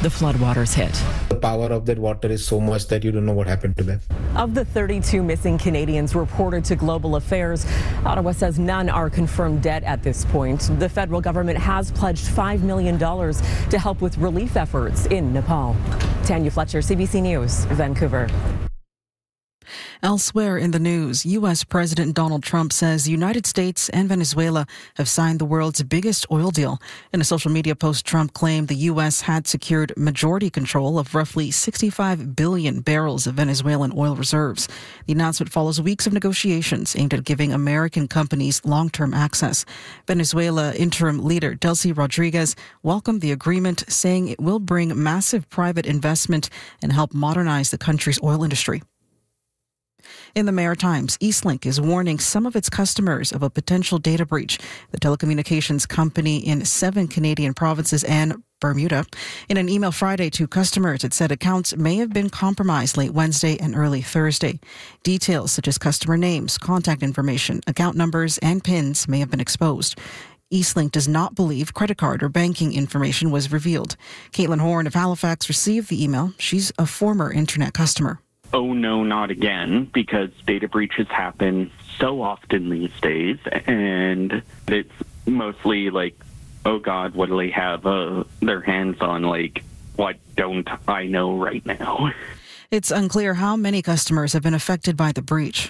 the floodwaters hit. The power of that water is so much that you don't know what happened to them. Of the 32 missing Canadians reported to Global Affairs, Ottawa says none are confirmed dead at this point. The federal government has pledged $5 million to help with relief efforts in Nepal. Tanya Fletcher, CBC News, Vancouver. Elsewhere in the news, U.S. President Donald Trump says the United States and Venezuela have signed the world's biggest oil deal. In a social media post, Trump claimed the U.S. had secured majority control of roughly 65 billion barrels of Venezuelan oil reserves. The announcement follows weeks of negotiations aimed at giving American companies long-term access. Venezuela interim leader Delcy Rodriguez welcomed the agreement, saying it will bring massive private investment and help modernize the country's oil industry. In the Maritimes, Eastlink is warning some of its customers of a potential data breach. The telecommunications company in 7 Canadian provinces and Bermuda. In an email Friday to customers, it said accounts may have been compromised late Wednesday and early Thursday. Details such as customer names, contact information, account numbers, and PINs may have been exposed. Eastlink does not believe credit card or banking information was revealed. Caitlin Horn of Halifax received the email. She's a former internet customer. Oh, no, not again, because data breaches happen so often these days, and it's mostly like, oh, God, what do they have their hands on? Like, what don't I know right now? It's unclear how many customers have been affected by the breach.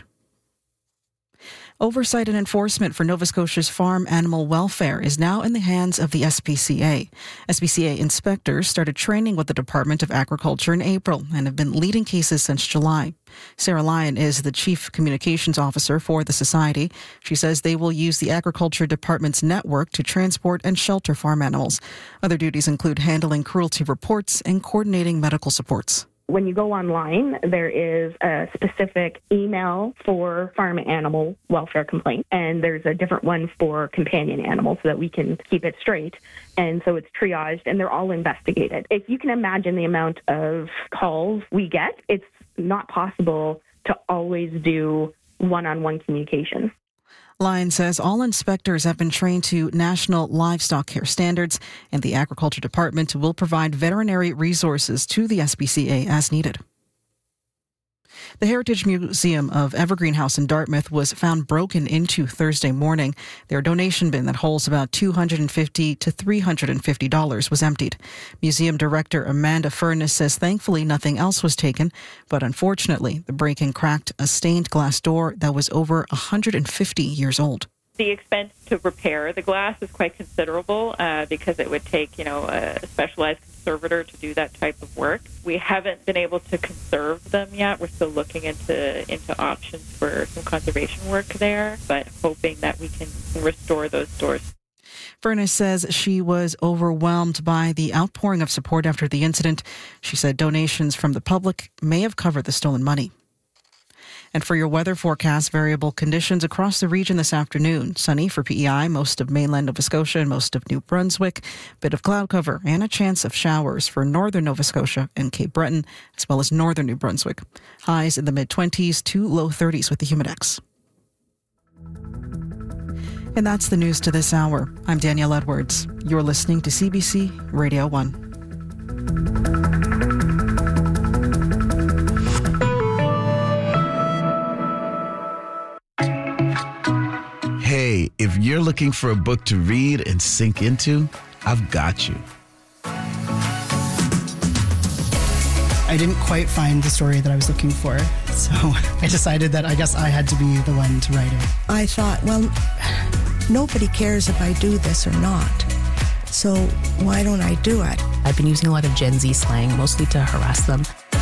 Oversight and enforcement for Nova Scotia's farm animal welfare is now in the hands of the SPCA. SPCA inspectors started training with the Department of Agriculture in April and have been leading cases since July. Sarah Lyon is the Chief Communications Officer for the Society. She says they will use the Agriculture Department's network to transport and shelter farm animals. Other duties include handling cruelty reports and coordinating medical supports. When you go online, there is a specific email for farm animal welfare complaint, and there's a different one for companion animals so that we can keep it straight. And so it's triaged, and they're all investigated. If you can imagine the amount of calls we get, it's not possible to always do one-on-one communication. Lyon says all inspectors have been trained to national livestock care standards, and the Agriculture Department will provide veterinary resources to the SPCA as needed. The Heritage Museum of Evergreen House in Dartmouth was found broken into Thursday morning. Their donation bin that holds about $250 to $350 was emptied. Museum Director Amanda Furness says thankfully nothing else was taken, but unfortunately the break-in cracked a stained glass door that was over 150 years old. The expense to repair the glass is quite considerable because it would take, a specialized conservator to do that type of work. We haven't been able to conserve them yet. We're still looking into options for some conservation work there, but hoping that we can restore those doors. Furness says she was overwhelmed by the outpouring of support after the incident. She said donations from the public may have covered the stolen money. And for your weather forecast, variable conditions across the region this afternoon. Sunny for PEI, most of mainland Nova Scotia and most of New Brunswick. Bit of cloud cover and a chance of showers for northern Nova Scotia and Cape Breton, as well as northern New Brunswick. Highs in the mid-20s to low 30s with the Humidex. And that's the news to this hour. I'm Danielle Edwards. You're listening to CBC Radio 1. Hey, if you're looking for a book to read and sink into, I've got you. I didn't quite find the story that I was looking for, so I decided that I guess I had to be the one to write it. I thought, well, nobody cares if I do this or not, so why don't I do it? I've been using a lot of Gen Z slang, mostly to harass them.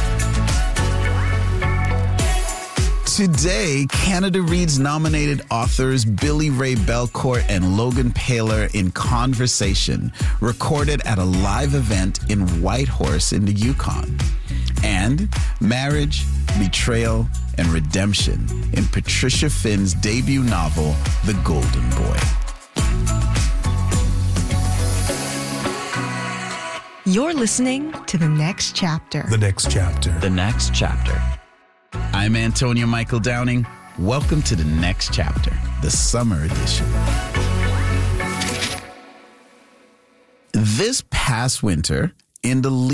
Today, Canada Reads nominated authors Billy Ray Belcourt and Logan Paylor in Conversation, recorded at a live event in Whitehorse in the Yukon. And Marriage, Betrayal, and Redemption in Patricia Finn's debut novel, The Golden Boy. You're listening to The Next Chapter. The Next Chapter. The Next Chapter. I'm Antonio Michael Downing. Welcome to The Next Chapter, the summer edition. This past winter, in the